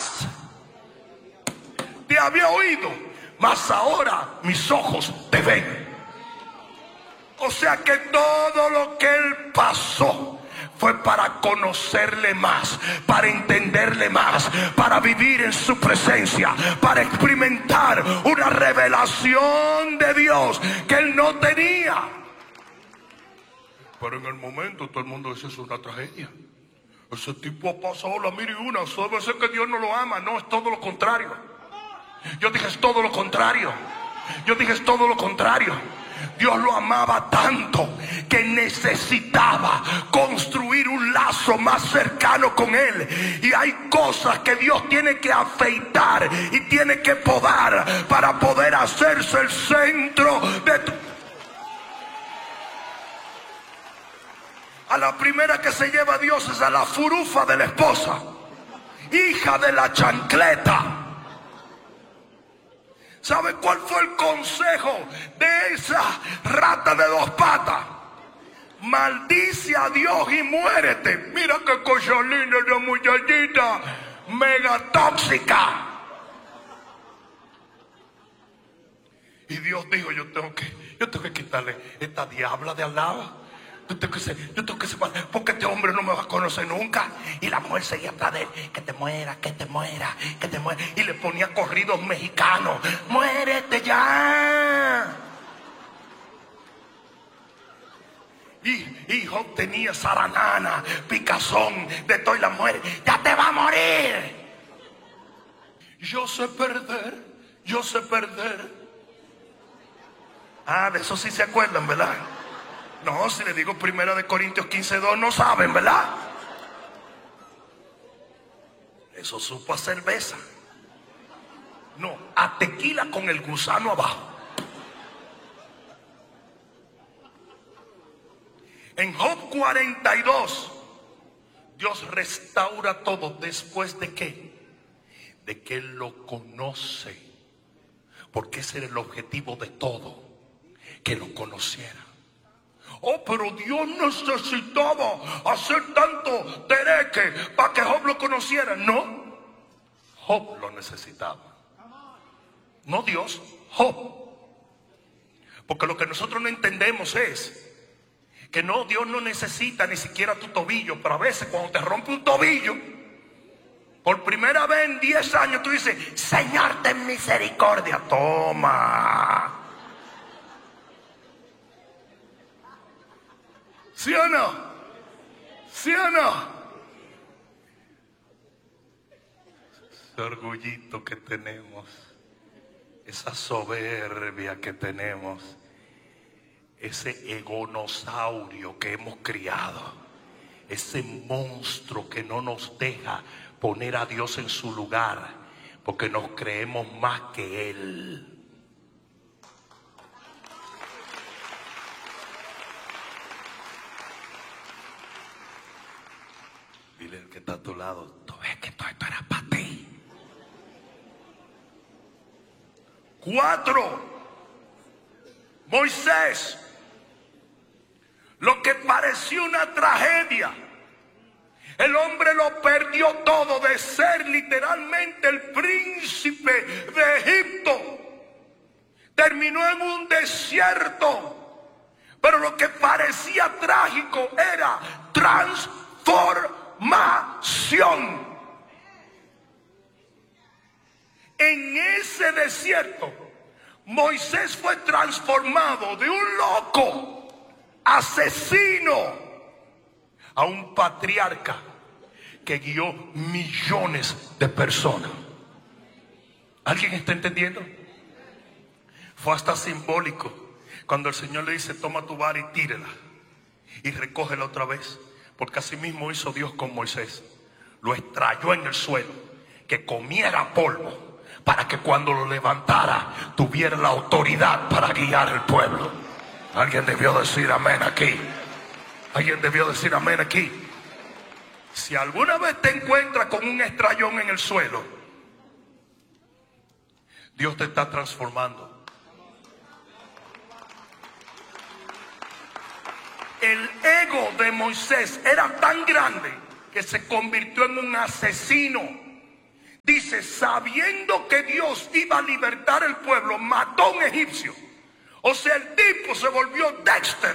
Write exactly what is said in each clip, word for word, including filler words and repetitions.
jamás te había oído, mas ahora mis ojos te ven. O sea que todo lo que él pasó fue para conocerle más, para entenderle más, para vivir en su presencia, para experimentar una revelación de Dios que él no tenía. Pero en el momento todo el mundo dice: eso es una tragedia. Ese tipo ha pasado la mil y una. Eso debe ser que Dios no lo ama. No, es todo lo contrario. Yo dije: es todo lo contrario. Yo dije: es todo lo contrario. Dios lo amaba tanto que necesitaba construir un lazo más cercano con él. Y hay cosas que Dios tiene que afeitar y tiene que podar para poder hacerse el centro de tu... A la primera que se lleva a Dios es a la furufa de la esposa, hija de la chancleta. ¿Sabe cuál fue el consejo de esa rata de dos patas? Maldice a Dios y muérete. Mira qué cosa linda de muchachita, mega tóxica. Y Dios dijo: yo tengo que, yo tengo que quitarle esta diabla de al lado. Yo tengo que ser, yo tengo que separar, porque este hombre no me va a conocer nunca. Y la mujer seguía atrás de él: que te muera, que te muera, que te muera. Y le ponía corridos mexicanos: muérete ya. Y, y Job tenía zaranana, picazón de todas las mujeres: ya te va a morir. Yo sé perder, yo sé perder. Ah, de eso sí se acuerdan, ¿verdad? No, si le digo primera de Corintios quince dos, no saben, ¿verdad? Eso supo a cerveza. No, a tequila con el gusano abajo. En Job cuarenta y dos, Dios restaura todo. ¿Después de qué? De que Él lo conoce. Porque ese era el objetivo de todo, que lo conociera. Oh, pero Dios necesitaba hacer tanto tereque para que Job lo conociera. No, Job lo necesitaba. No Dios, Job. Porque lo que nosotros no entendemos es que no, Dios no necesita ni siquiera tu tobillo. Pero a veces cuando te rompe un tobillo, por primera vez en diez años, tú dices: Señor, ten misericordia. Toma. ¿Sí o no? ¿Sí o no? Ese orgullito que tenemos, esa soberbia que tenemos, ese egonosaurio que hemos criado, ese monstruo que no nos deja poner a Dios en su lugar, porque nos creemos más que Él. Dile al que está a tu lado: tú ves que todo esto era para ti. Cuatro, Moisés. Lo que pareció una tragedia, el hombre lo perdió todo. De ser literalmente el príncipe de Egipto, terminó en un desierto. Pero lo que parecía trágico era transformación. En ese desierto, Moisés fue transformado de un loco, asesino, a un patriarca que guió millones de personas. ¿Alguien está entendiendo? Fue hasta simbólico cuando el Señor le dice: toma tu vara y tírela y recógela otra vez. Porque así mismo hizo Dios con Moisés. Lo estrelló en el suelo, que comiera polvo, para que cuando lo levantara tuviera la autoridad para guiar el pueblo. Alguien debió decir amén aquí. Alguien debió decir amén aquí. Si alguna vez te encuentras con un estrellón en el suelo, Dios te está transformando. El ego de Moisés era tan grande que se convirtió en un asesino. que sabiendo que Dios iba a libertar el pueblo, mató a un egipcio. O sea, el tipo se volvió Dexter.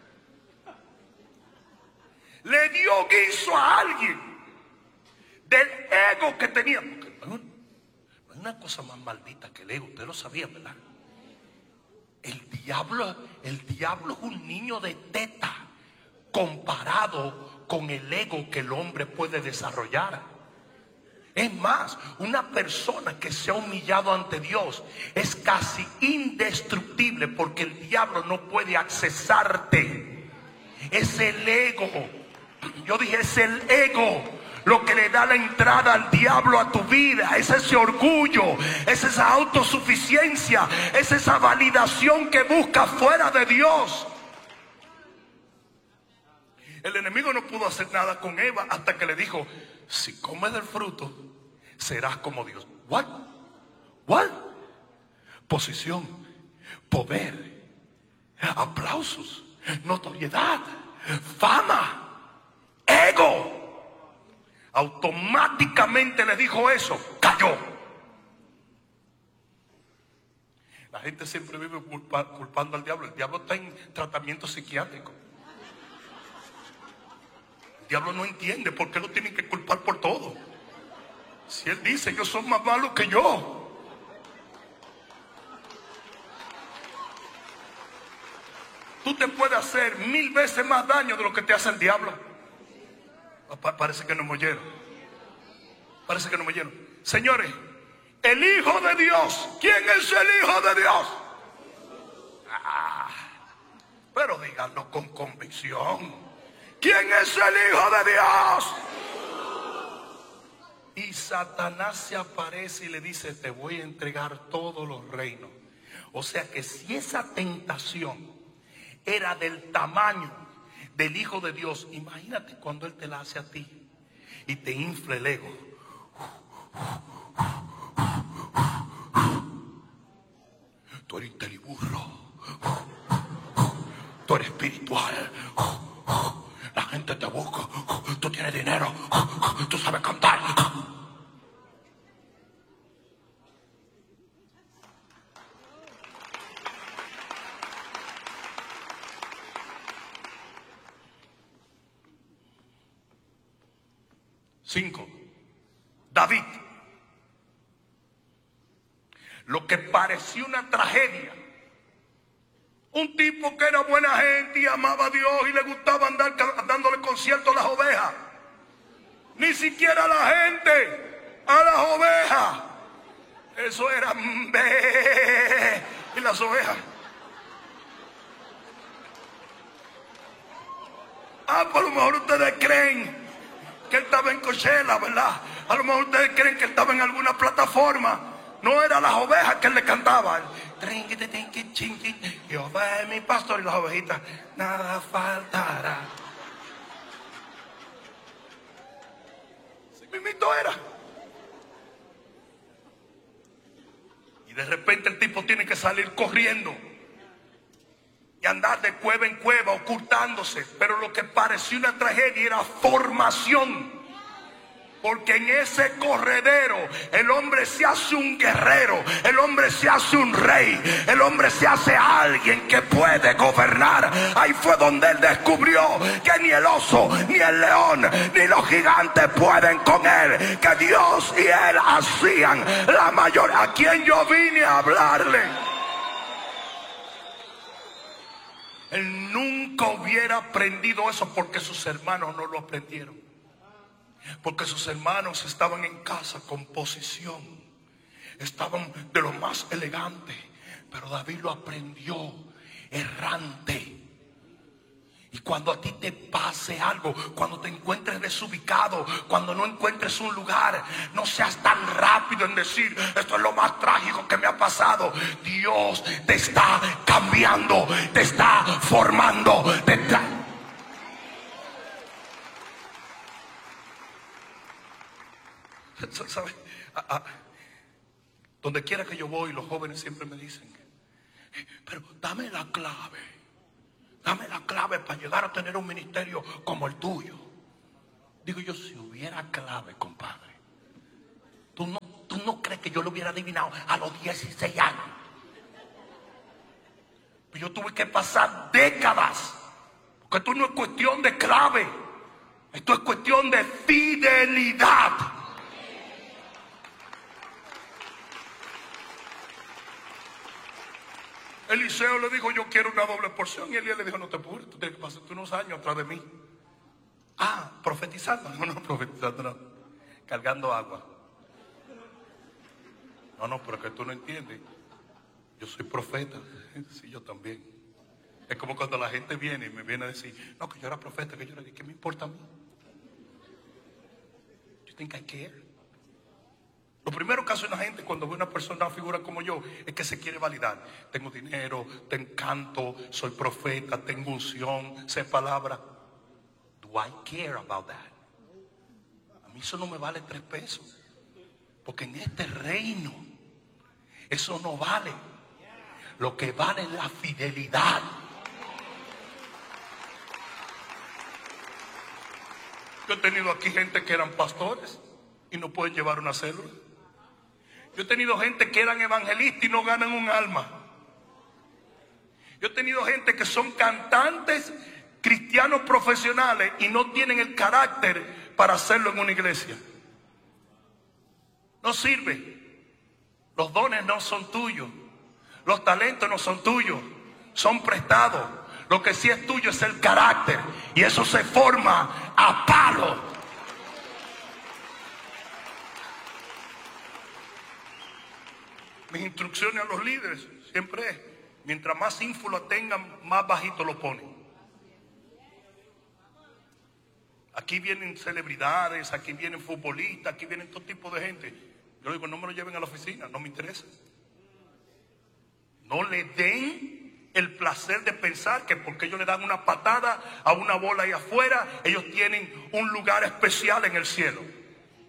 Le dio guiso a alguien del ego que tenía. Porque no hay una cosa más maldita que el ego. Usted lo sabía, ¿verdad? El diablo, el diablo es un niño de teta comparado con el ego que el hombre puede desarrollar. Es más, una persona que se ha humillado ante Dios es casi indestructible, porque el diablo no puede accesarte. Es el ego. Yo dije, es el ego lo que le da la entrada al diablo a tu vida. Es ese orgullo, es esa autosuficiencia, es esa validación que busca fuera de Dios. El enemigo no pudo hacer nada con Eva hasta que le dijo: si comes del fruto, serás como Dios. What? What? Posición, poder, aplausos, notoriedad, fama, ego. Automáticamente le dijo eso, cayó. La gente siempre vive culpa, culpando al diablo. El diablo está en tratamiento psiquiátrico. El diablo no entiende por qué lo tienen que culpar por todo. Si él dice, ellos son más malos que yo. Tú te puedes hacer mil veces más daño de lo que te hace el diablo. Pa- parece que no me oyeron. Parece que no me oyeron. Señores, el Hijo de Dios. ¿Quién es el Hijo de Dios? Ah, pero díganlo con convicción. ¿Quién es el Hijo de Dios? Y Satanás se aparece y le dice: te voy a entregar todos los reinos. O sea que si esa tentación era del tamaño del Hijo de Dios, imagínate cuando Él te la hace a ti y te infla el ego. Tú eres inteliburro, tú eres espiritual, la gente te busca, tú tienes dinero, tú sabes cantar. Cinco, David. Lo que parecía una tragedia. Un tipo que era buena gente y amaba a Dios y le gustaba andar dándole conciertos a las ovejas. Ni siquiera a la gente, a las ovejas. Eso era mbe, y las ovejas. Ah, por lo mejor ustedes creen que él estaba en Coachella, ¿verdad? A lo mejor ustedes creen que él estaba en alguna plataforma. No eran las ovejas que él le cantaba. Jehová es mi pastor, y las ovejitas, nada faltará. Si mismito era. Y de repente el tipo tiene que salir corriendo y andar de cueva en cueva ocultándose. Pero lo que parecía una tragedia era formación. Porque en ese corredero el hombre se hace un guerrero, el hombre se hace un rey, el hombre se hace alguien que puede gobernar. Ahí fue donde él descubrió que ni el oso, ni el león, ni los gigantes pueden con él, que Dios y él hacían la mayor. ¿A quién yo vine a hablarle? Él nunca hubiera aprendido eso porque sus hermanos no lo aprendieron. Porque sus hermanos estaban en casa con posición, estaban de lo más elegante, pero David lo aprendió errante. Y cuando a ti te pase algo, cuando te encuentres desubicado, cuando no encuentres un lugar, no seas tan rápido en decir: esto es lo más trágico que me ha pasado. Dios te está cambiando, te está formando, te está... ¿Sabe? A, a, donde quiera que yo voy, los jóvenes siempre me dicen: pero dame la clave, dame la clave para llegar a tener un ministerio como el tuyo. Digo yo, si hubiera clave, compadre, tú no, tú no cree que yo lo hubiera adivinado a los dieciséis años? Pues yo tuve que pasar décadas. Porque esto no es cuestión de clave. Esto es cuestión de fidelidad. Eliseo le dijo, yo quiero una doble porción. Y Elías le dijo, no te apures, tú tienes que pasarte unos años atrás de mí. Ah, profetizando. No, no, profetizando no. Cargando agua. No, no, pero que tú no entiendes. Yo soy profeta. Sí, yo también. Es como cuando la gente viene y me viene a decir, no, que yo era profeta, que yo le dije, ¿qué me importa a mí? You think I care? Lo primero que hace una gente cuando ve una persona, una figura como yo, es que se quiere validar. Tengo dinero, tengo canto, soy profeta, tengo unción, sé palabra. Do I care about that? A mí eso no me vale tres pesos. Porque en este reino, eso no vale. Lo que vale es la fidelidad. Yo he tenido aquí gente que eran pastores y no pueden llevar una célula. Yo he tenido gente que eran evangelistas y no ganan un alma. Yo he tenido gente que son cantantes cristianos profesionales y no tienen el carácter para hacerlo en una iglesia. No sirve. Los dones no son tuyos. Los talentos no son tuyos. Son prestados. Lo que sí es tuyo es el carácter. Y eso se forma a palo. Mis instrucciones a los líderes siempre es, mientras más ínfula tengan, más bajito lo ponen. Aquí vienen celebridades, aquí vienen futbolistas, aquí vienen todo tipo de gente. Yo digo, no me lo lleven a la oficina, no me interesa. No le den el placer de pensar que porque ellos le dan una patada a una bola ahí afuera, ellos tienen un lugar especial en el cielo.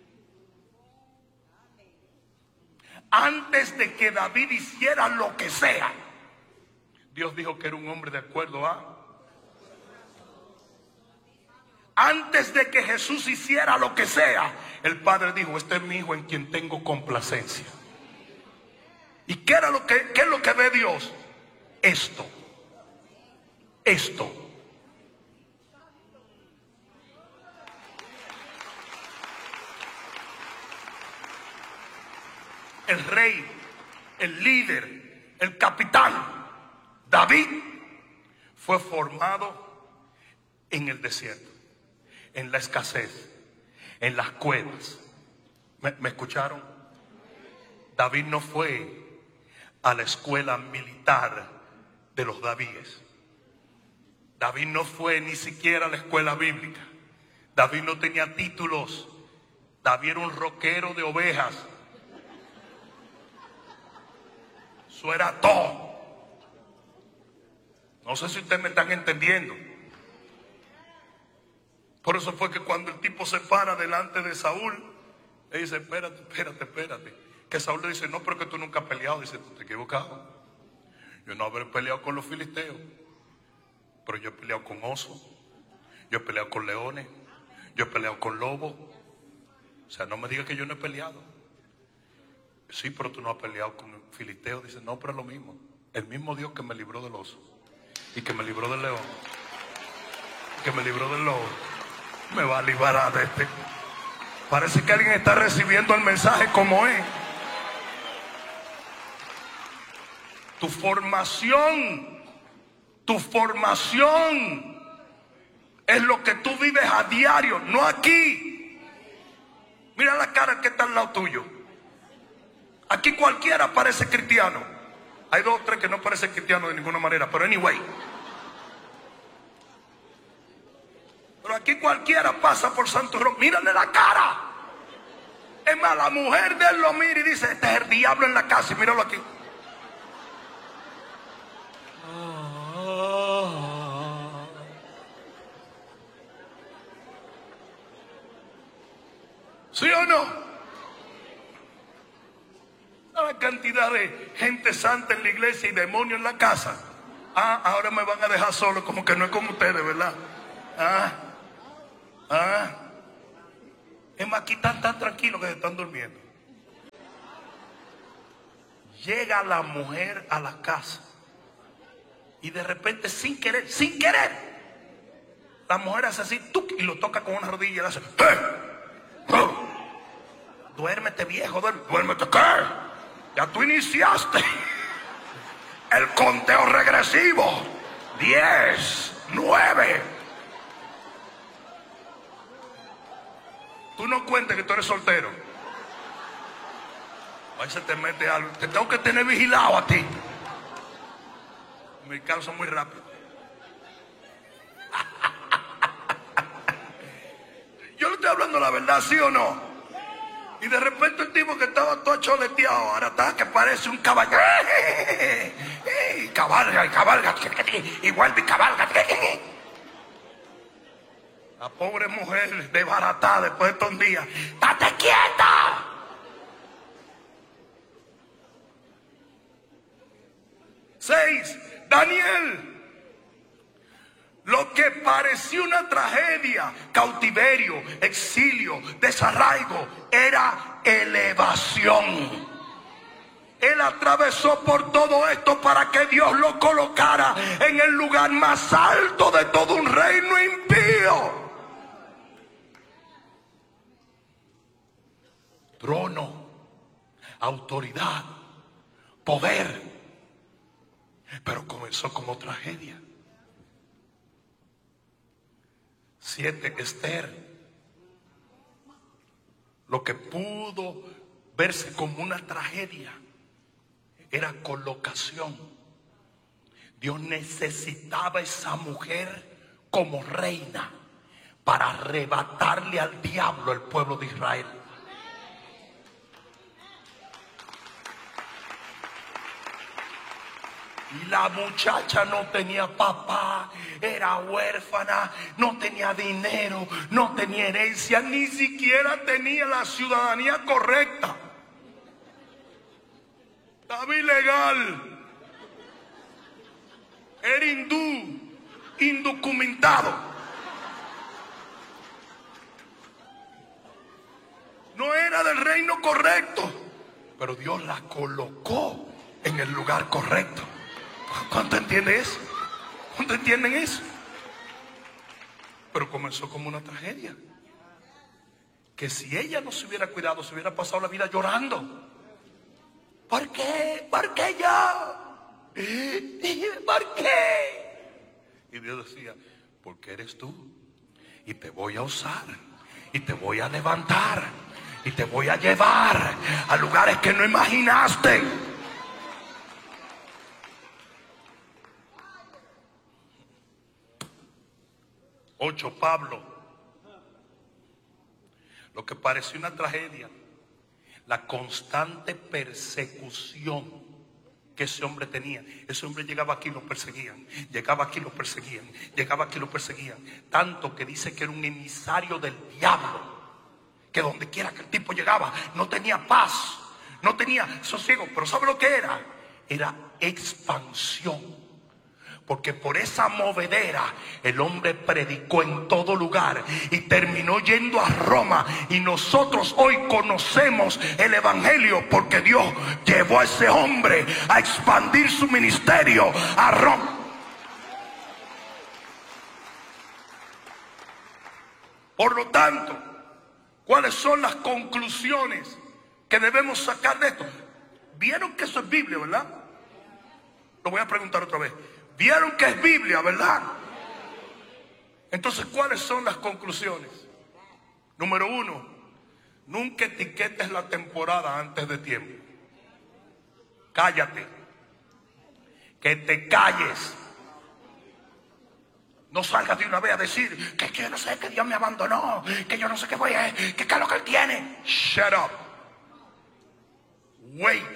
Antes de que David hiciera lo que sea, Dios dijo que era un hombre de acuerdo a... Antes de que Jesús hiciera lo que sea, el Padre dijo, este es mi hijo en quien tengo complacencia. ¿Y qué era lo que, qué es lo que ve Dios? Esto. Esto. El rey, el líder, el capitán, David, fue formado en el desierto, en la escasez, en las cuevas. ¿Me, me escucharon? David no fue a la escuela militar de los Davíes. David no fue ni siquiera a la escuela bíblica. David no tenía títulos. David era un roquero de ovejas. Eso era todo. No sé si ustedes me están entendiendo. Por eso fue que cuando el tipo se para delante de Saúl, le dice, espérate, espérate, espérate. Que Saúl le dice, no, pero que tú nunca has peleado. Dice, tú te has equivocado. Yo no habré peleado con los filisteos, pero yo he peleado con osos, yo he peleado con leones, yo he peleado con lobos. O sea, no me digas que yo no he peleado. Sí, pero tú no has peleado con el filisteo. Dice, no, pero es lo mismo. El mismo Dios que me libró del oso y que me libró del león, que me libró del lobo, me va a librar de este. Parece que alguien está recibiendo el mensaje como es. Tu formación, tu formación es lo que tú vives a diario, no aquí. Mira la cara que está al lado tuyo. Aquí cualquiera parece cristiano. Hay dos o tres que no parecen cristianos de ninguna manera, pero anyway. Pero aquí cualquiera pasa por Santo Roque. Mírale la cara. Es más, la mujer de él lo mira y dice, este es el diablo en la casa. Y míralo aquí. ¿Sí o no? La cantidad de gente santa en la iglesia y demonios en la casa. Ah, ahora me van a dejar solo, como que no es como ustedes, ¿verdad? Ah, ah. Es más, aquí están tan tranquilos que se están durmiendo. Llega la mujer a la casa y de repente, sin querer, sin querer, la mujer hace así, ¡tuc!, y lo toca con una rodilla y le hace, ¿qué? ¿Qué? Duérmete, viejo, duérmete. ¿Duérmete qué? Ya tú iniciaste el conteo regresivo. Diez, nueve. Tú no cuentes que tú eres soltero. Ahí se te mete algo. Te tengo que tener vigilado a ti. Me causa muy rápido. Yo le estoy hablando la verdad, ¿sí o no? Y de repente el tipo que estaba todo choleteado, ahora está que parece un caballo. Y cabalga, y cabalga, y vuelve y cabalga. La pobre mujer desbaratada después de todo un día. ¡Estate quieta! Seis, Daniel. Lo que parecía una tragedia, cautiverio, exilio, desarraigo, era elevación. Él atravesó por todo esto para que Dios lo colocara en el lugar más alto de todo un reino impío. Trono, autoridad, poder. Pero comenzó como tragedia. Siete, Esther. Lo que pudo verse como una tragedia era colocación. Dios necesitaba esa mujer como reina para arrebatarle al diablo el pueblo de Israel. Y la muchacha no tenía papá, era huérfana, no tenía dinero, no tenía herencia, ni siquiera tenía la ciudadanía correcta. Estaba ilegal. Era hindú, indocumentado. No era del reino correcto, pero Dios la colocó en el lugar correcto. ¿Cuánto entiende eso? ¿Cuánto entienden eso? Pero comenzó como una tragedia. Que si ella no se hubiera cuidado, se hubiera pasado la vida llorando. ¿Por qué? ¿Por qué yo? ¿Por qué? Y Dios decía, porque eres tú. Y te voy a usar. Y te voy a levantar. Y te voy a llevar a lugares que no imaginaste. Ocho, Pablo. Lo que pareció una tragedia, la constante persecución que ese hombre tenía. Ese hombre llegaba aquí y lo perseguían, llegaba aquí y lo perseguían, llegaba aquí y lo perseguían. Tanto que dice que era un emisario del diablo, que donde quiera que el tipo llegaba no tenía paz, no tenía sosiego. Pero ¿sabe lo que era? Era expansión. Porque por esa movedera el hombre predicó en todo lugar y terminó yendo a Roma. Y nosotros hoy conocemos el evangelio porque Dios llevó a ese hombre a expandir su ministerio a Roma. Por lo tanto, ¿cuáles son las conclusiones que debemos sacar de esto? ¿Vieron que eso es Biblia, verdad? Lo voy a preguntar otra vez. ¿Vieron que es Biblia, verdad? Entonces, ¿cuáles son las conclusiones? Número uno, nunca etiquetes la temporada antes de tiempo. Cállate. Que te calles. No salgas de una vez a decir que, que yo no sé, que Dios me abandonó, que yo no sé qué voy a, que qué es lo que Él tiene. Shut up. Wait.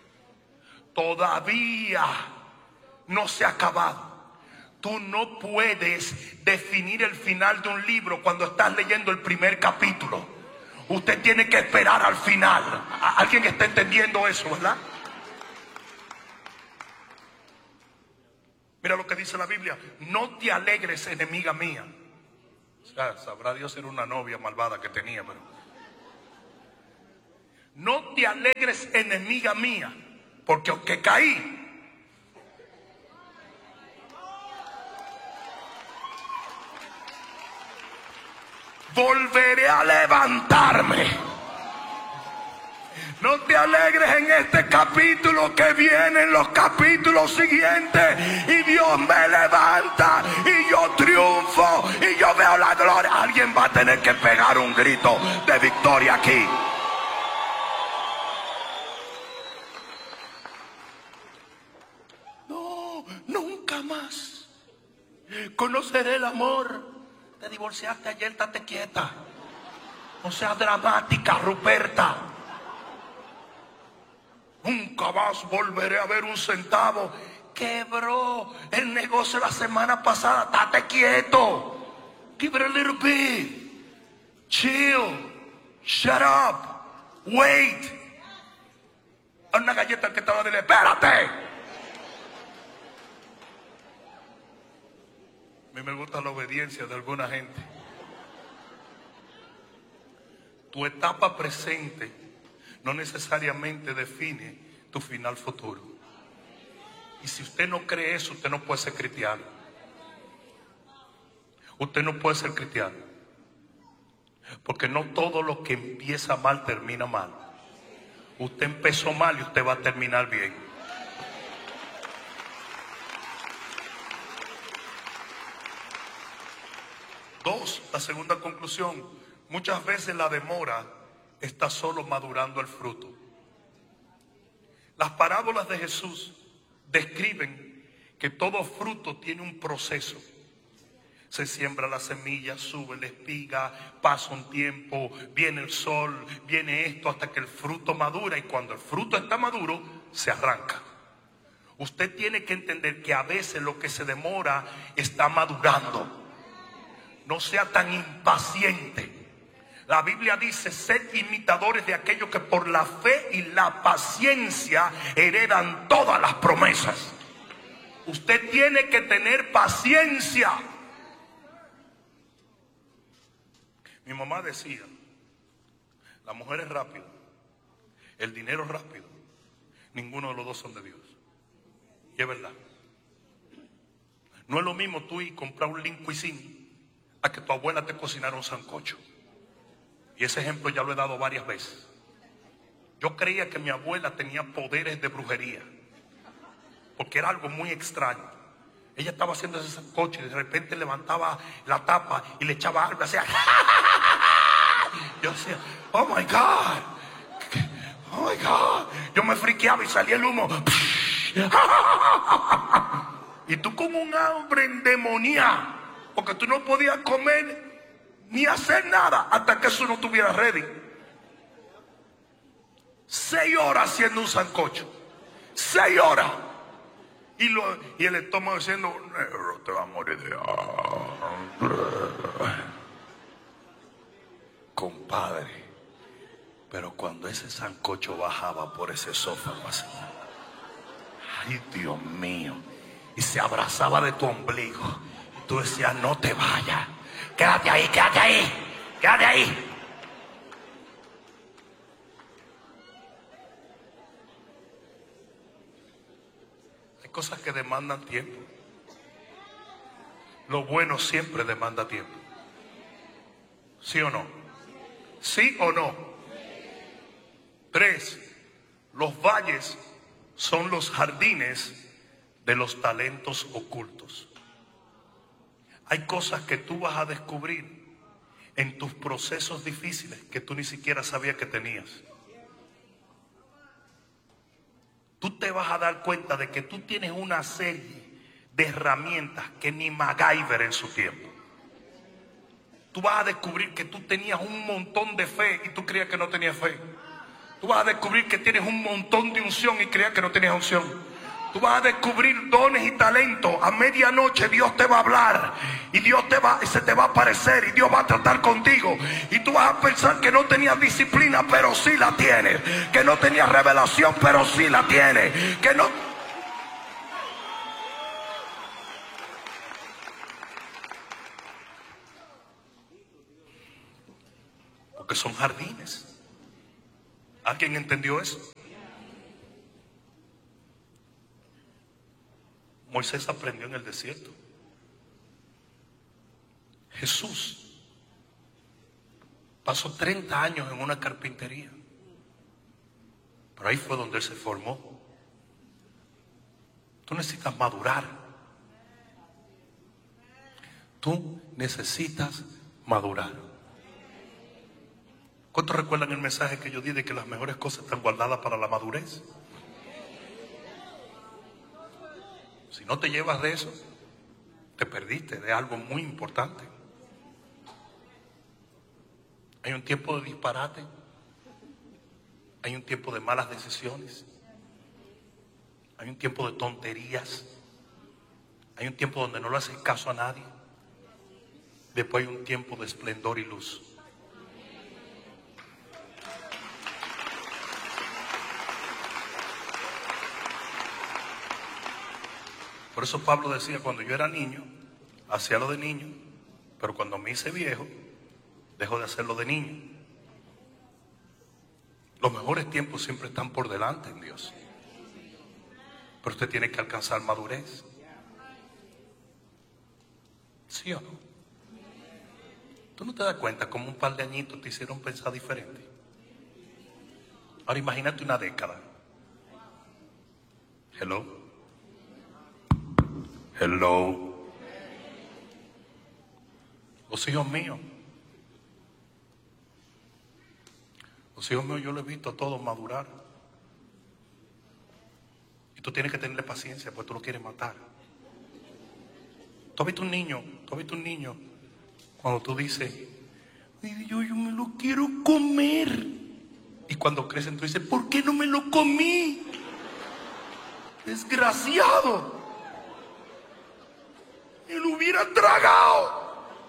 Todavía no se ha acabado. Tú no puedes definir el final de un libro cuando estás leyendo el primer capítulo. Usted tiene que esperar al final. ¿Alguien está entendiendo eso, verdad? Mira lo que dice la Biblia. No te alegres, enemiga mía. O sea, sabrá Dios, era una novia malvada que tenía, pero no te alegres, enemiga mía, Porque aunque caí, volveré a levantarme. No te alegres en este capítulo, que vienen los capítulos siguientes y Dios me levanta y yo triunfo y yo veo la gloria. Alguien va a tener que pegar un grito de victoria aquí. No, nunca más conoceré el amor. Te divorciaste ayer, estate quieta. No seas dramática, Ruperta. Nunca más volveré a ver un centavo. Quebró el negocio la semana pasada. Estate quieto. Give it a little bit. Chill. Shut up. Wait. Una galleta que estaba diciendo, espérate. A mí me gusta la obediencia de alguna gente. Tu etapa presente no necesariamente define tu final futuro. Y si usted no cree eso, usted no puede ser cristiano. Usted no puede ser cristiano. Porque no todo lo que empieza mal termina mal. Usted empezó mal y usted va a terminar bien. Dos, la segunda conclusión. Muchas veces la demora está solo madurando el fruto. Las parábolas de Jesús describen que todo fruto tiene un proceso. Se siembra la semilla, sube la espiga, pasa un tiempo, viene el sol, viene esto hasta que el fruto madura, y cuando el fruto está maduro, se arranca. Usted tiene que entender que a veces lo que se demora está madurando. No sea tan impaciente. La Biblia dice: sed imitadores de aquellos que por la fe y la paciencia heredan todas las promesas. Usted tiene que tener paciencia. Mi mamá decía: la mujer es rápida, el dinero es rápido, ninguno de los dos son de Dios. Y es verdad. No es lo mismo tú ir a comprar un linguicín a que tu abuela te cocinara un sancocho. Y ese ejemplo ya lo he dado varias veces. Yo creía que mi abuela tenía poderes de brujería, porque era algo muy extraño. Ella estaba haciendo ese sancocho y de repente levantaba la tapa y le echaba algo, hacía. Yo decía: oh my God, oh my God. Yo me friqueaba y salía el humo. Y tú con un hambre endemoniada, porque tú no podías comer ni hacer nada hasta que eso no estuviera ready. Seis horas haciendo un sancocho. Seis horas. Y, lo, y el estómago diciendo: negro, te va a morir de hambre. Compadre, pero cuando ese sancocho bajaba por ese sófano así, ay Dios mío, y se abrazaba de tu ombligo, y tú decías: no te vayas. Quédate ahí, quédate ahí, quédate ahí. Hay cosas que demandan tiempo. Lo bueno siempre demanda tiempo. ¿Sí o no? ¿Sí o no? Tres, los valles son los jardines de los talentos ocultos. Hay cosas que tú vas a descubrir en tus procesos difíciles que tú ni siquiera sabías que tenías. Tú te vas a dar cuenta de que tú tienes una serie de herramientas que ni MacGyver en su tiempo. Tú vas a descubrir que tú tenías un montón de fe y tú creías que no tenías fe. Tú vas a descubrir que tienes un montón de unción y creías que no tenías unción. Tú vas a descubrir dones y talentos. A medianoche Dios te va a hablar y Dios te va, se te va a aparecer y Dios va a tratar contigo. Y tú vas a pensar que no tenías disciplina, pero sí la tienes. Que no tenías revelación, pero sí la tienes. Que no... Porque son jardines. ¿Alguien entendió eso? Moisés aprendió en el desierto. Jesús pasó treinta años en una carpintería, pero ahí fue donde él se formó. Tú necesitas madurar. Tú necesitas madurar. ¿Cuántos recuerdan el mensaje que yo di de que las mejores cosas están guardadas para la madurez? Si no te llevas de eso, te perdiste de algo muy importante. Hay un tiempo de disparate. Hay un tiempo de malas decisiones. Hay un tiempo de tonterías. Hay un tiempo donde no le haces caso a nadie. Después hay un tiempo de esplendor y luz. Por eso Pablo decía, cuando yo era niño, hacía lo de niño, pero cuando me hice viejo, dejo de hacerlo de niño. Los mejores tiempos siempre están por delante en Dios. Pero usted tiene que alcanzar madurez. ¿Sí o no? ¿Tú no te das cuenta cómo un par de añitos te hicieron pensar diferente? Ahora imagínate una década. Hello. Hello. Los hijos míos. Los hijos míos yo los he visto a todos madurar. Y tú tienes que tenerle paciencia porque tú lo quieres matar. Tú has visto un niño, tú has visto un niño cuando tú dices, yo, yo me lo quiero comer. Y cuando crecen tú dices, ¿por qué no me lo comí? Desgraciado. Me lo hubiera tragado.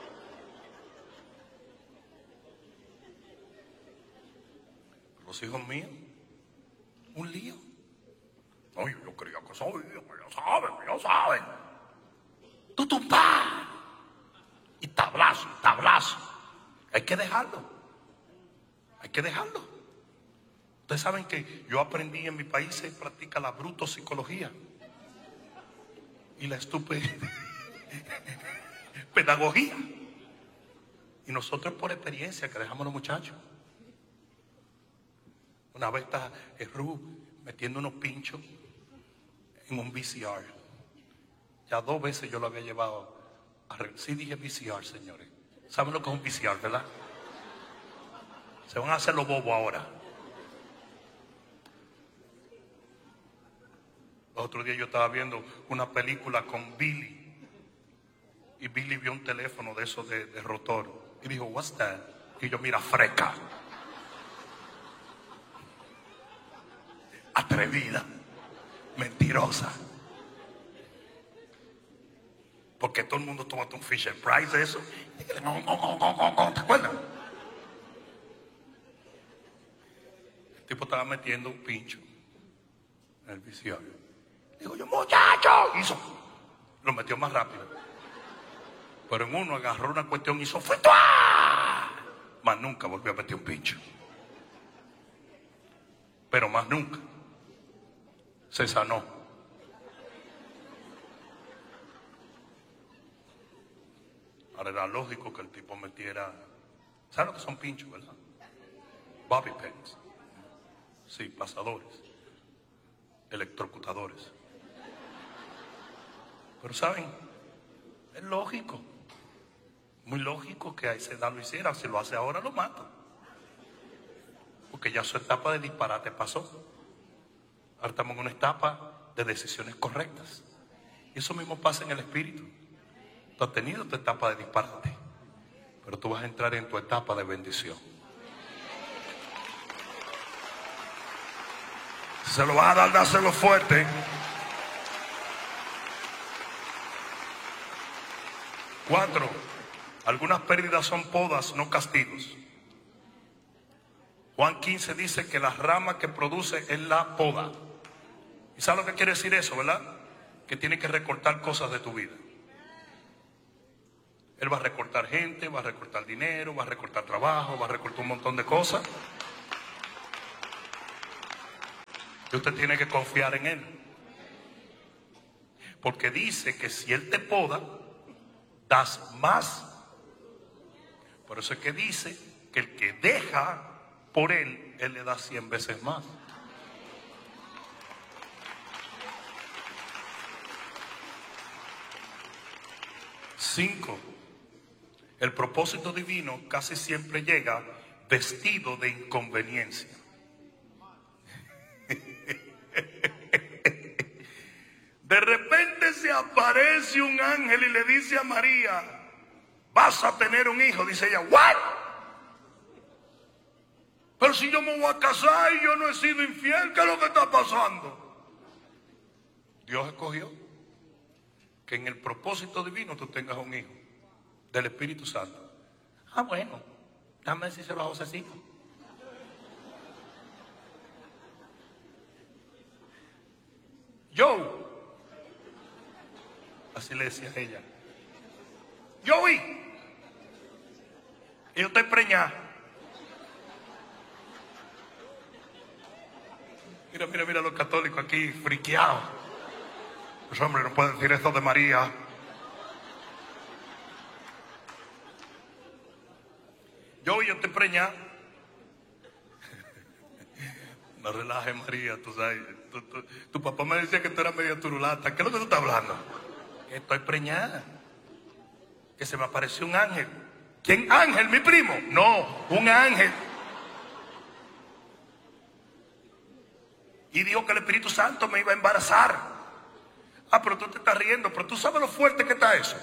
Los hijos míos, un lío. Ay, yo creía que sabían, ya saben, ya saben. Tutupá. Y tablazo, tablazo. Hay que dejarlo. Hay que dejarlo. Ustedes saben que yo aprendí en mi país se practica la brutopsicología y la estúpida pedagogía. Y nosotros por experiencia que dejamos a los muchachos. Una vez está el Ru metiendo unos pinchos en un V C R. Ya dos veces yo lo había llevado a... Sí dije V C R, señores. ¿Saben lo que es un V C R, verdad? Se van a hacer los bobos ahora. El otro día yo estaba viendo una película con Billy. Y Billy vio un teléfono de esos de, de rotor. Y dijo, what's that? Y yo, mira, freca. Atrevida. Mentirosa. Porque todo el mundo toma un Fisher Price de eso. ¿Te acuerdas? El tipo estaba metiendo un pincho en el V C R. Digo yo, muchacho. Hizo. Lo metió más rápido. Pero en uno agarró una cuestión y hizo ¡fuetua! Más nunca volvió a meter un pincho. Pero más nunca. Se sanó. Ahora era lógico que el tipo metiera... ¿Saben lo que son pinchos, verdad? Bobby pins. Sí, pasadores. Electrocutadores. Pero ¿saben? Es lógico. Muy lógico que a esa edad lo hiciera. Si lo hace ahora, lo mata. Porque ya su etapa de disparate pasó. Ahora estamos en una etapa de decisiones correctas. Y eso mismo pasa en el espíritu. Tú has tenido tu etapa de disparate, pero tú vas a entrar en tu etapa de bendición. Si se lo vas a dar, dáselo fuerte. Cuatro. Algunas pérdidas son podas, no castigos. Juan quince dice que la rama que produce es la poda. ¿Y sabes lo que quiere decir eso, verdad? Que tiene que recortar cosas de tu vida. Él va a recortar gente, va a recortar dinero, va a recortar trabajo, va a recortar un montón de cosas. Y usted tiene que confiar en Él. Porque dice que si Él te poda, das más. Por eso es que dice que el que deja por Él, Él le da cien veces más. Cinco, el propósito divino casi siempre llega vestido de inconveniencia. De repente se aparece un ángel y le dice a María: vas a tener un hijo. Dice ella: ¿what? Pero si yo me voy a casar y yo no he sido infiel, ¿qué es lo que está pasando? Dios escogió que en el propósito divino tú tengas un hijo del Espíritu Santo. Ah, bueno, dame decírselo a Josecito. Yo, así le decía a ella, yo vi, y yo estoy preñada. Mira, mira, mira los católicos aquí friqueados. Los hombres no pueden decir eso de María. Yo vi, yo estoy preñada. No relajes, María, tú sabes. Tu, tu, tu papá me decía que tú eras media turulata. ¿Qué es lo que tú estás hablando? Que estoy preñada. Que se me apareció un ángel. ¿Quién? ¿Ángel, mi primo? No, un ángel. Y dijo que el Espíritu Santo me iba a embarazar. Ah, pero tú te estás riendo. Pero tú sabes lo fuerte que está eso.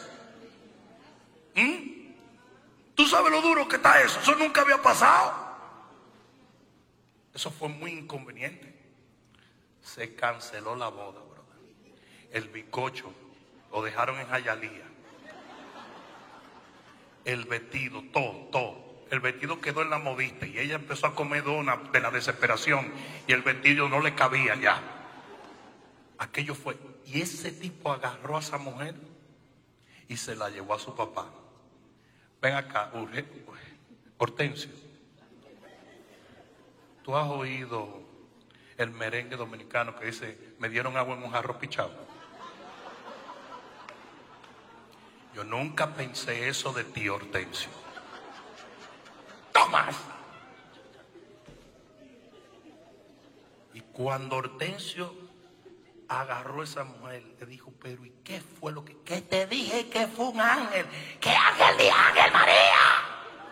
¿Mm? Tú sabes lo duro que está eso. Eso nunca había pasado. Eso fue muy inconveniente. Se canceló la boda, brother. El bizcocho lo dejaron en Jayalía. El vestido, todo, todo. El vestido quedó en la modista y ella empezó a comer donas de la desesperación y el vestido no le cabía ya. Aquello fue. Y ese tipo agarró a esa mujer y se la llevó a su papá. Ven acá, Hortensio. ¿Tú has oído el merengue dominicano que dice: me dieron agua en un jarro pichado? Yo nunca pensé eso de ti, Hortensio. ¡Tomás! Y cuando Hortensio agarró a esa mujer, le dijo: pero ¿y qué fue lo que, que te dije que fue un ángel? ¿Qué ángel de ángel, María?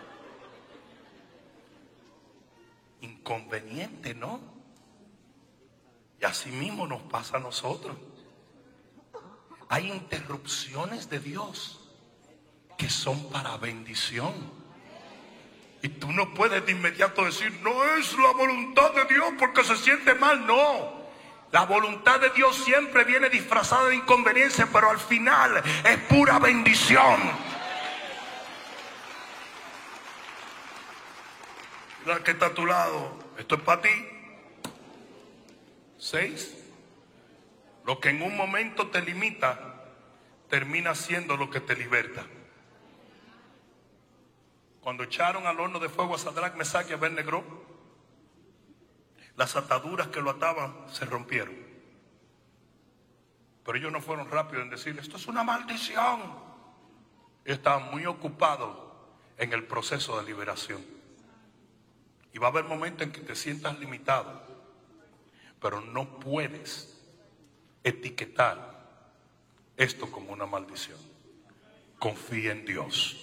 Inconveniente, ¿no? Y así mismo nos pasa a nosotros. Hay interrupciones de Dios que son para bendición. Y tú no puedes de inmediato decir: no es la voluntad de Dios porque se siente mal. No. La voluntad de Dios siempre viene disfrazada de inconveniencia, pero al final es pura bendición. La que está a tu lado, esto es para ti. Seis. Lo que en un momento te limita, termina siendo lo que te liberta. Cuando echaron al horno de fuego a Sadrach, Mesach y Abednego, las ataduras que lo ataban se rompieron. Pero ellos no fueron rápidos en decir: esto es una maldición. Ellos estaban muy ocupados en el proceso de liberación. Y va a haber momentos en que te sientas limitado, pero no puedes etiquetar esto como una maldición. Confía en Dios.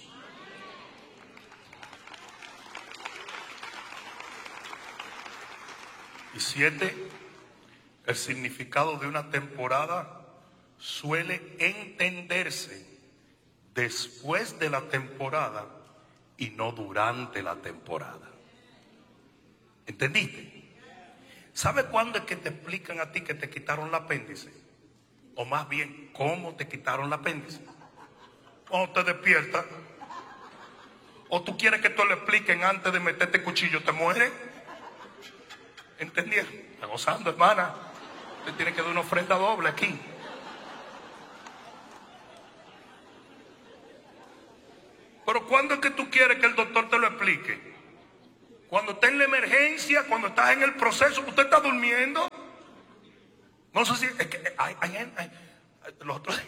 Y siete, el significado de una temporada suele entenderse después de la temporada y no durante la temporada. ¿Entendiste? ¿Sabe cuándo es que te explican a ti que te quitaron el apéndice? O más bien, ¿cómo te quitaron el apéndice? Cuando te despiertas. ¿O tú quieres que te lo expliquen antes de meterte cuchillo? ¿Te mueres? ¿Entendieron? Está gozando, hermana. Usted tiene que dar una ofrenda doble aquí. Pero ¿cuándo es que tú quieres que el doctor te lo explique? Cuando está en la emergencia, cuando estás en el proceso. ¿Usted está durmiendo? No sé si... Es que hay, hay, hay, Los otros,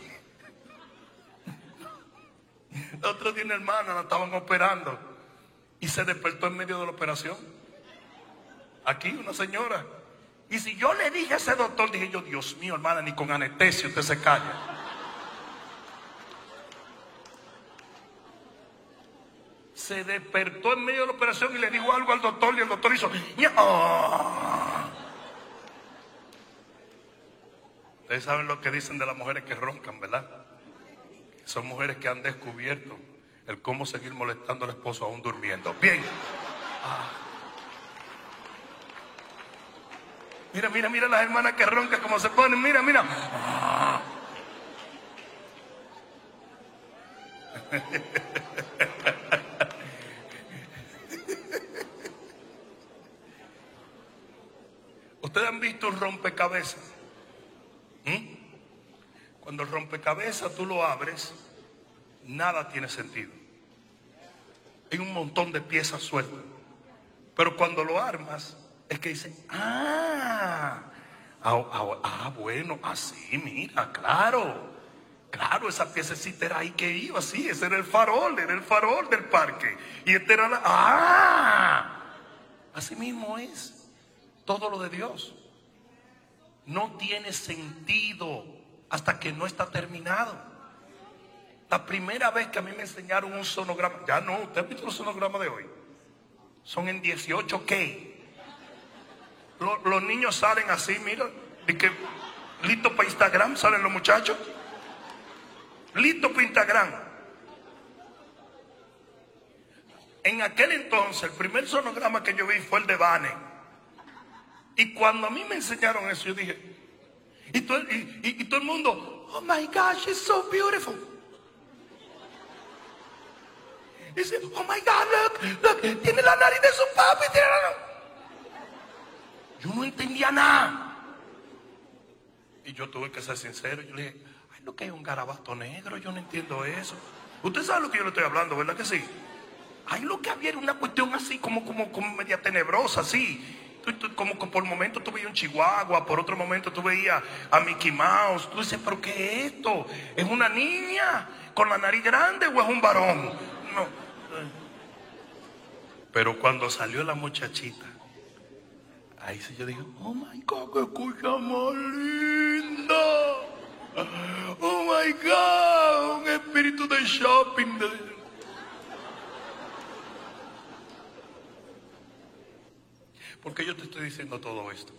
los otros días una hermana la estaban operando y se despertó en medio de la operación. Aquí una señora. Y si yo le dije a ese doctor, dije yo, Dios mío, hermana, ni con anestesia usted se calla. Se despertó en medio de la operación y le dijo algo al doctor y el doctor hizo ¡oh! Ustedes saben lo que dicen de las mujeres que roncan, ¿verdad? Son mujeres que han descubierto el cómo seguir molestando al esposo aún durmiendo. Bien. Ah. Mira, mira, mira las hermanas que roncan como se ponen. Mira, mira. Ah. ¿Ustedes han visto un rompecabezas? ¿Mm? Cuando el rompecabezas tú lo abres, nada tiene sentido. Hay un montón de piezas sueltas. Pero cuando lo armas, es que dicen, ah, ah, ah, ah bueno, así, mira, claro. Claro, esa piececita era ahí que iba, sí, ese era el farol, era el farol del parque. Y este era la, ah, así mismo es. Todo lo de Dios no tiene sentido hasta que no está terminado. La primera vez que a mí me enseñaron un sonograma, ya no, ¿usted ha visto los sonogramas de hoy? Son en dieciocho K. Los, los niños salen así, mira, y que listo para Instagram salen los muchachos. Listo para Instagram. En aquel entonces, el primer sonograma que yo vi fue el de Vane. Y cuando a mí me enseñaron eso, yo dije, y todo, y, y, y todo el mundo, oh my gosh, it's so beautiful. Dice, oh my God, look, look, tiene la nariz de su papi, tiene la... Yo no entendía nada. Y yo tuve que ser sincero, yo le dije, ay, lo que hay un garabato negro, yo no entiendo eso. Usted sabe lo que yo le estoy hablando, ¿verdad que sí? Ay, lo que había era una cuestión así, como, como, como media tenebrosa, así. Tú, tú, como que por momento tú veías un chihuahua, por otro momento tú veías a Mickey Mouse. Tú dices, ¿pero qué es esto? ¿Es una niña con la nariz grande o es un varón? No. Pero cuando salió la muchachita, ahí sí yo dije, oh my God, qué cosa más linda. Oh my God, un espíritu de shopping. De... ¿Por qué yo te estoy diciendo todo esto?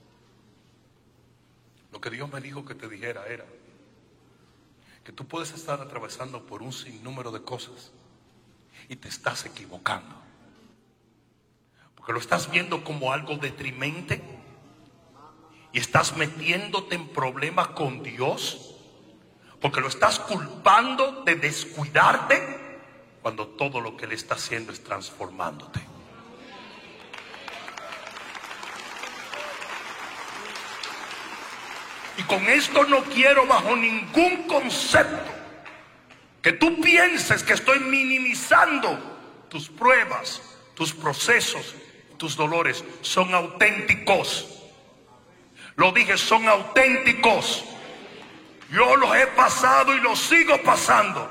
Lo que Dios me dijo que te dijera era que tú puedes estar atravesando por un sinnúmero de cosas y te estás equivocando. Porque lo estás viendo como algo detrimente y estás metiéndote en problemas con Dios porque lo estás culpando de descuidarte cuando todo lo que Él está haciendo es transformándote. Y con esto no quiero bajo ningún concepto que tú pienses que estoy minimizando tus pruebas, tus procesos, tus dolores. Son auténticos. Lo dije, son auténticos. Yo los he pasado y los sigo pasando.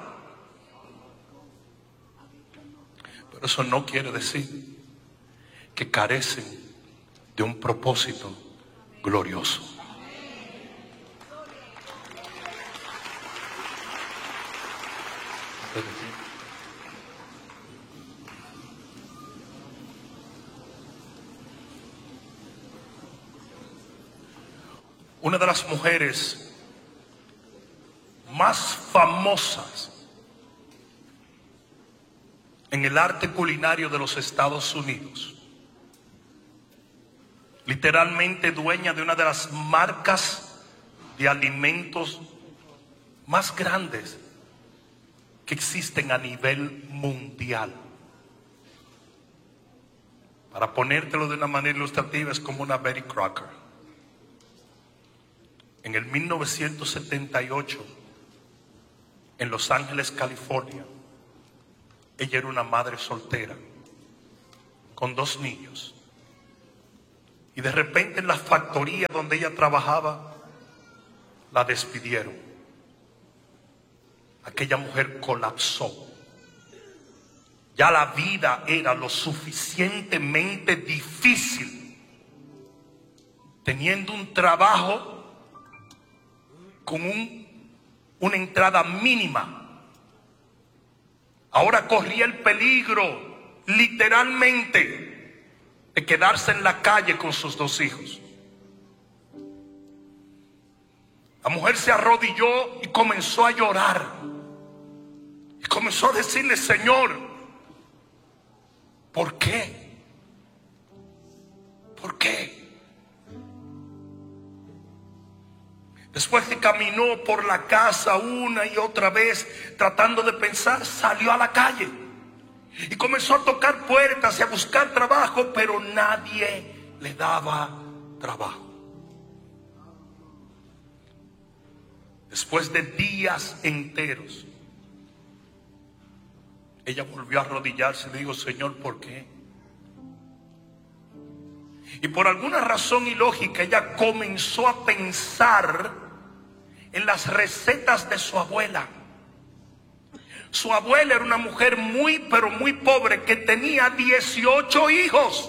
Pero eso no quiere decir que carecen de un propósito glorioso. Una de las mujeres más famosas en el arte culinario de los Estados Unidos, literalmente dueña de una de las marcas de alimentos más grandes que existen a nivel mundial. Para ponértelo de una manera ilustrativa, es como una Betty Crocker. En el mil novecientos setenta y ocho, en Los Ángeles, California, ella era una madre soltera con dos niños. Y de repente en la factoría donde ella trabajaba, la despidieron. aquella mujer colapsó. Ya la vida era lo suficientemente difícil, teniendo un trabajo con un, una entrada mínima. Ahora corría el peligro, literalmente, de quedarse en la calle con sus dos hijos. La mujer se arrodilló y comenzó a llorar. Y comenzó a decirle: Señor, ¿por qué? ¿Por qué? Después que caminó por la casa una y otra vez tratando de pensar, salió a la calle y comenzó a tocar puertas y a buscar trabajo, pero nadie le daba trabajo. Después de días enteros, ella volvió a arrodillarse y le dijo: Señor, ¿por qué? Y por alguna razón ilógica, ella comenzó a pensar en las recetas de su abuela. Su abuela era una mujer muy, pero muy pobre, que tenía dieciocho hijos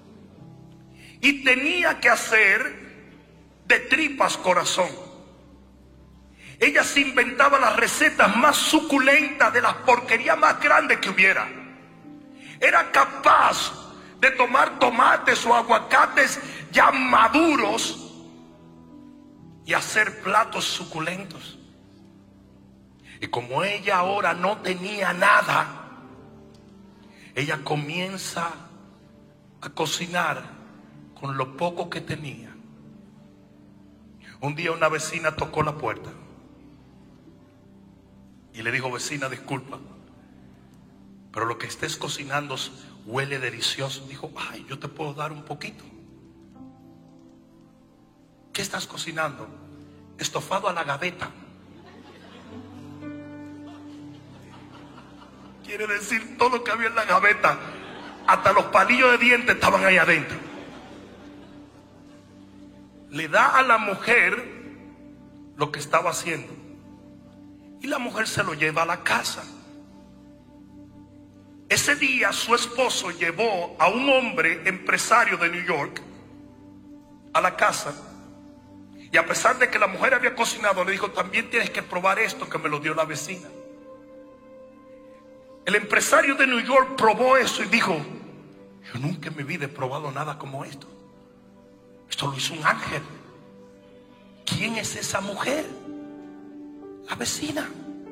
y tenía que hacer de tripas corazón. Ella se inventaba las recetas más suculentas de las porquerías más grandes que hubiera. Era capaz de tomar tomates o aguacates ya maduros y hacer platos suculentos. Y como ella ahora no tenía nada, ella comienza a cocinar con lo poco que tenía. Un día una vecina tocó la puerta y le dijo: vecina, disculpa, pero lo que estés cocinando huele delicioso. Dijo: ay, yo te puedo dar un poquito. ¿Qué estás cocinando? Estofado a la gaveta. Quiere decir, todo lo que había en la gaveta, hasta los palillos de dientes estaban ahí adentro. Le da a la mujer lo que estaba haciendo y la mujer se lo lleva a la casa. Ese día su esposo llevó a un hombre empresario de New York a la casa, y a pesar de que la mujer había cocinado, le dijo: también tienes que probar esto que me lo dio la vecina. El empresario de New York probó eso y dijo: yo nunca en mi vida he probado nada como esto. Esto lo hizo un ángel. ¿Quién es esa mujer? La vecina.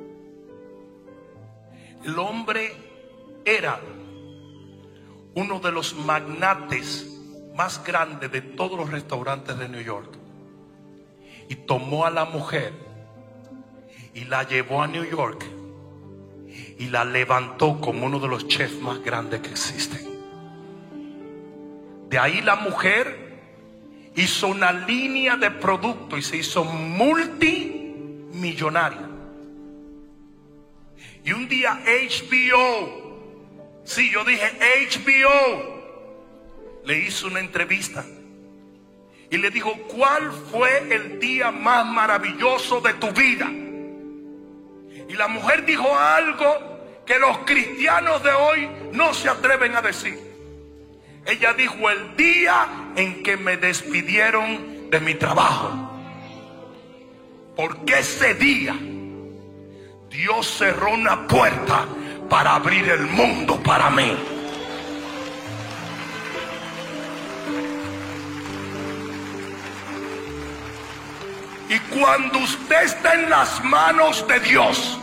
El hombre era uno de los magnates más grandes de todos los restaurantes de New York, y tomó a la mujer y la llevó a New York y la levantó como uno de los chefs más grandes que existen. De ahí la mujer hizo una línea de productos y se hizo multimillonaria. Y un día H B O, sí, yo dije H B O, le hizo una entrevista y le dijo: ¿cuál fue el día más maravilloso de tu vida? Y la mujer dijo algo que los cristianos de hoy no se atreven a decir. Ella dijo: el día en que me despidieron de mi trabajo. Porque ese día Dios cerró una puerta para abrir el mundo para mí. Y cuando usted está en las manos de Dios,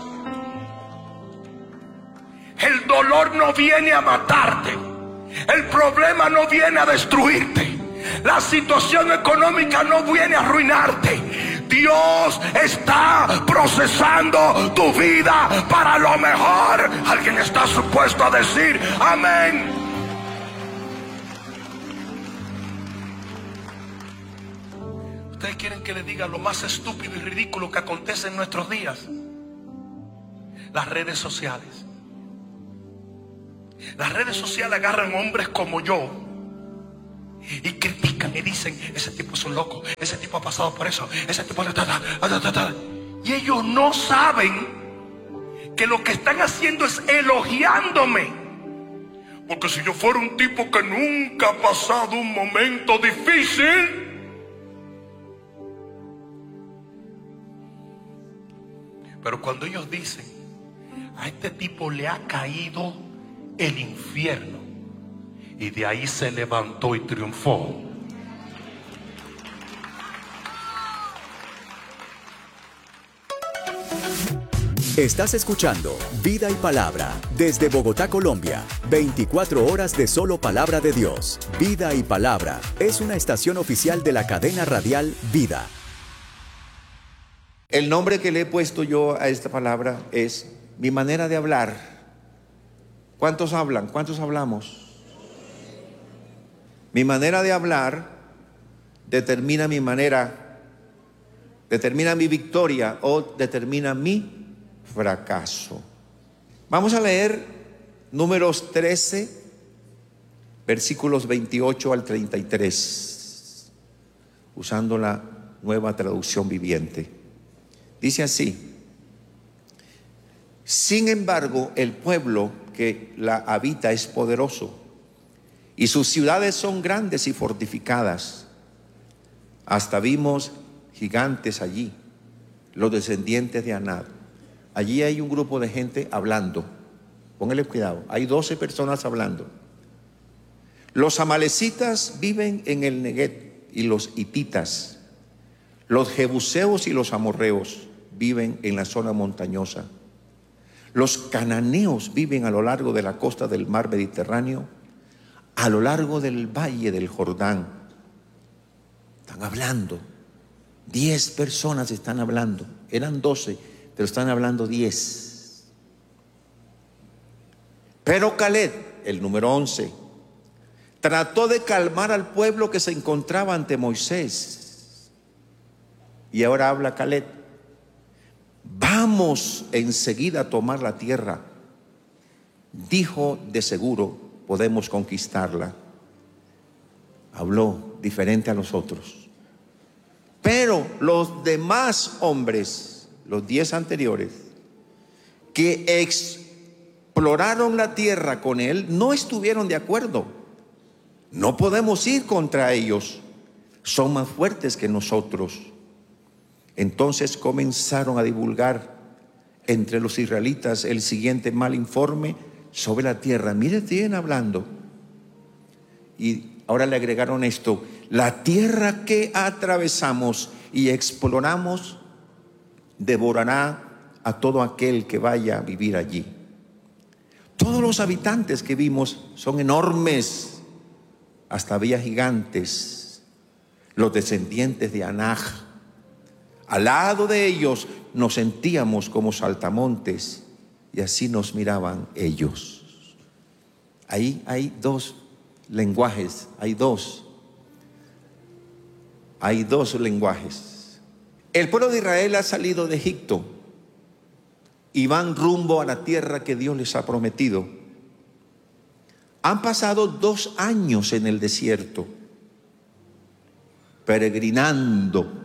el dolor no viene a matarte, el problema no viene a destruirte, la situación económica no viene a arruinarte. Dios está procesando tu vida para lo mejor. ¿Alguien está supuesto a decir amén? ¿Ustedes quieren que les diga lo más estúpido y ridículo que acontece en nuestros días? Las redes sociales. Las redes sociales agarran hombres como yo y critican y dicen: ese tipo es un loco, ese tipo ha pasado por eso, ese tipo... Y ellos no saben que lo que están haciendo es elogiándome. Porque si yo fuera un tipo que nunca ha pasado un momento difícil, pero cuando ellos dicen, a este tipo le ha caído el infierno y de ahí se levantó y triunfó. Estás escuchando Vida y Palabra desde Bogotá, Colombia. veinticuatro horas de solo palabra de Dios. Vida y Palabra es una estación oficial de la cadena radial Vida. El nombre que le he puesto yo a esta palabra es mi manera de hablar. ¿Cuántos hablan? ¿Cuántos hablamos? Mi manera de hablar determina mi manera, determina mi victoria o determina mi fracaso. Vamos a leer Números trece, versículos veintiocho al treinta y tres, usando la Nueva Traducción Viviente. Dice así: sin embargo, el pueblo que la habita es poderoso, y sus ciudades son grandes y fortificadas. Hasta vimos gigantes allí, los descendientes de Anad. Allí hay un grupo de gente hablando. Póngale cuidado, hay doce personas hablando. Los amalecitas viven en el Negueb y los hititas. Los jebuseos y los amorreos viven en la zona montañosa. Los cananeos viven a lo largo de la costa del mar Mediterráneo, a lo largo del valle del Jordán. Están hablando. Diez personas están hablando. Eran doce, pero están hablando diez. Pero Caleb, el número once, trató de calmar al pueblo que se encontraba ante Moisés. Y ahora habla Caleb: vamos enseguida a tomar la tierra. Dijo, de seguro podemos conquistarla. Habló diferente a los otros. Pero los demás hombres, los diez anteriores, que exploraron la tierra con él, no estuvieron de acuerdo. No podemos ir contra ellos, son más fuertes que nosotros. Entonces comenzaron a divulgar entre los israelitas el siguiente mal informe sobre la tierra. Mire, siguen hablando. Y ahora le agregaron esto: la tierra que atravesamos y exploramos devorará a todo aquel que vaya a vivir allí. Todos los habitantes que vimos son enormes, hasta había gigantes, los descendientes de Anaj. Al lado de ellos nos sentíamos como saltamontes, y así nos miraban ellos. Ahí hay dos lenguajes, hay dos, hay dos lenguajes. El pueblo de Israel ha salido de Egipto y van rumbo a la tierra que Dios les ha prometido. Han pasado dos años en el desierto, peregrinando.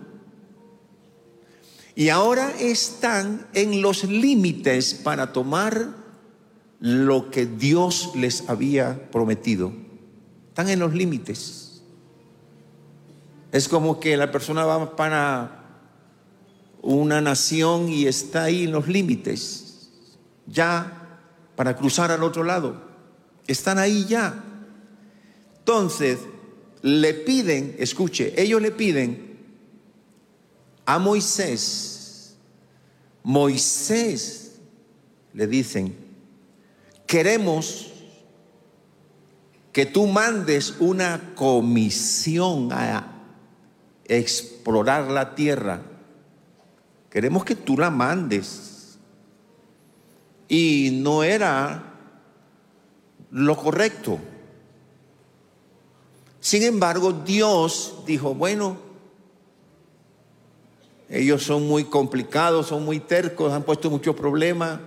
Y ahora están en los límites para tomar lo que Dios les había prometido. Están en los límites. Es como que la persona va para una nación y está ahí en los límites, ya para cruzar al otro lado. Están ahí ya. Entonces le piden, escuche, ellos le piden a Moisés. Moisés, le dicen, queremos que tú mandes una comisión a explorar la tierra. Queremos que tú la mandes. Y no era lo correcto. Sin embargo, Dios dijo, bueno, ellos son muy complicados, son muy tercos, han puesto muchos problemas.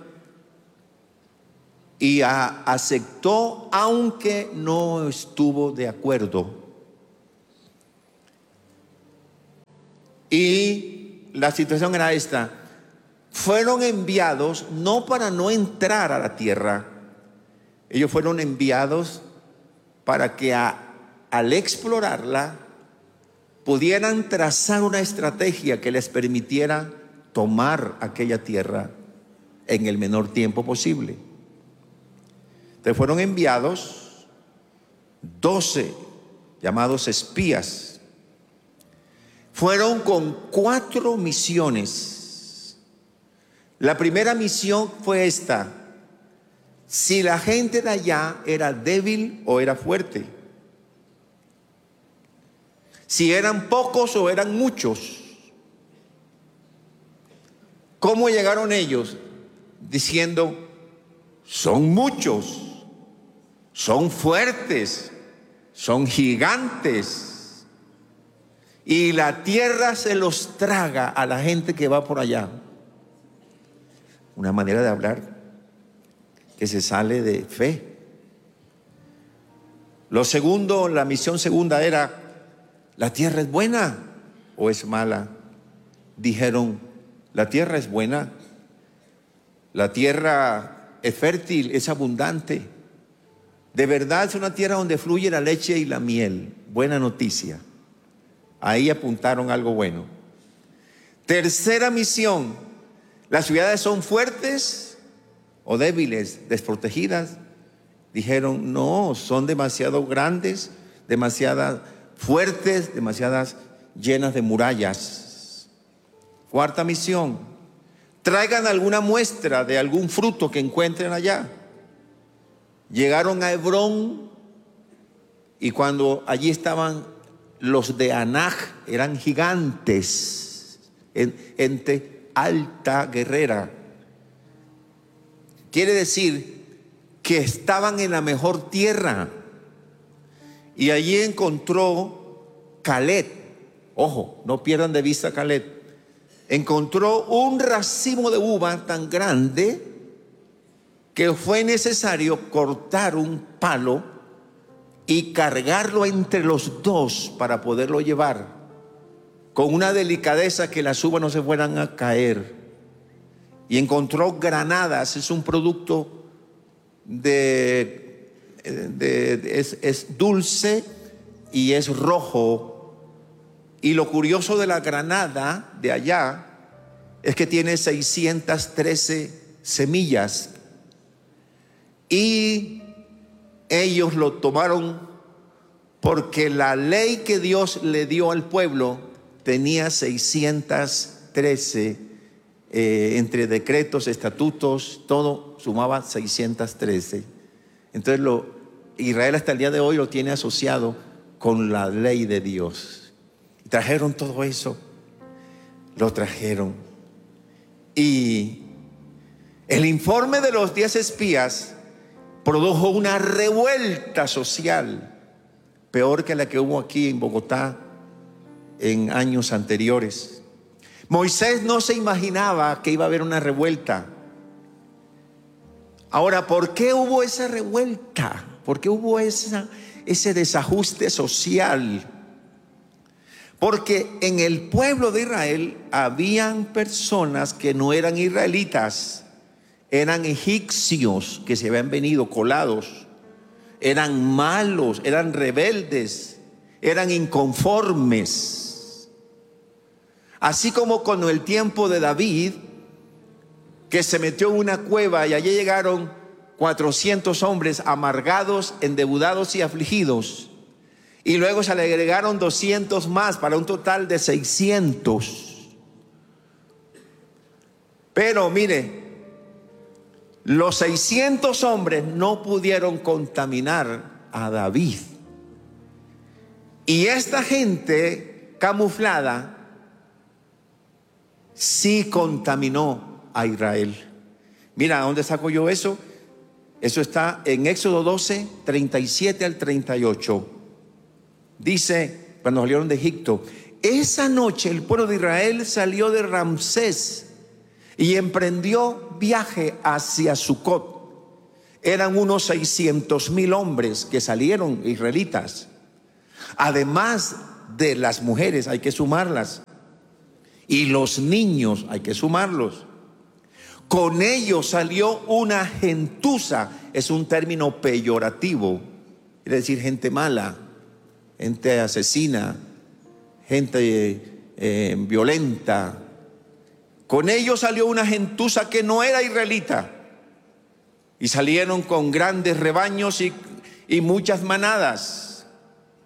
Y a, aceptó, aunque no estuvo de acuerdo. Y la situación era esta: fueron enviados no para no entrar a la tierra. Ellos fueron enviados para que a, al explorarla pudieran trazar una estrategia que les permitiera tomar aquella tierra en el menor tiempo posible. Entonces fueron enviados doce llamados espías. Fueron con cuatro misiones. La primera misión fue esta: si la gente de allá era débil o era fuerte, si eran pocos o eran muchos. ¿Cómo llegaron ellos? Diciendo: son muchos, son fuertes, son gigantes, y la tierra se los traga a la gente que va por allá. Una manera de hablar que se sale de fe. Lo segundo, la misión segunda era: ¿la tierra es buena o es mala? Dijeron: la tierra es buena, la tierra es fértil, es abundante. De verdad es una tierra donde fluye la leche y la miel. Buena noticia. Ahí apuntaron algo bueno. Tercera misión: ¿las ciudades son fuertes o débiles, desprotegidas? Dijeron: no, son demasiado grandes, demasiadas fuertes, demasiadas llenas de murallas. Cuarta misión: traigan alguna muestra de algún fruto que encuentren allá. Llegaron a Hebrón, y cuando allí estaban los de Anaj, eran gigantes, gente alta, guerrera. Quiere decir que estaban en la mejor tierra. Y allí encontró Caleb. Ojo, no pierdan de vista a Caleb. Encontró un racimo de uva tan grande que fue necesario cortar un palo y cargarlo entre los dos para poderlo llevar, con una delicadeza que las uvas no se fueran a caer. Y encontró granadas. Es un producto de, de, de es, es dulce y es rojo. Y lo curioso de la granada de allá es que tiene seiscientas trece semillas. Y ellos lo tomaron porque la ley que Dios le dio al pueblo tenía seiscientas trece, eh, entre decretos, estatutos, todo sumaba seiscientas trece. Entonces lo, Israel hasta el día de hoy lo tiene asociado con la ley de Dios. Trajeron todo eso, lo trajeron. Y el informe de los diez espías produjo una revuelta social, peor que la que hubo aquí en Bogotá en años anteriores. Moisés no se imaginaba que iba a haber una revuelta. Ahora, ¿por qué hubo esa revuelta? ¿Por qué hubo esa, ese desajuste social? Porque en el pueblo de Israel habían personas que no eran israelitas, eran egipcios que se habían venido colados, eran malos, eran rebeldes, eran inconformes. Así como con el tiempo de David, que se metió en una cueva y allí llegaron cuatrocientos hombres amargados, endeudados y afligidos. Y luego se le agregaron doscientos más para un total de seiscientos. Pero mire, los seiscientos hombres no pudieron contaminar a David. Y esta gente camuflada sí contaminó a Israel. Mira, ¿dónde saco yo eso? Eso está en Éxodo doce, treinta y siete al treinta y ocho. Dice, cuando salieron de Egipto: esa noche el pueblo de Israel salió de Ramsés y emprendió viaje hacia Sucot. Eran unos seiscientos mil hombres que salieron, israelitas. Además de las mujeres, hay que sumarlas. Y los niños, hay que sumarlos. con ellos salió una gentuza. Es un término peyorativo, quiere decir gente mala, gente asesina, gente eh, violenta. Con ellos salió una gentuza que no era israelita, y salieron con grandes rebaños y, y muchas manadas.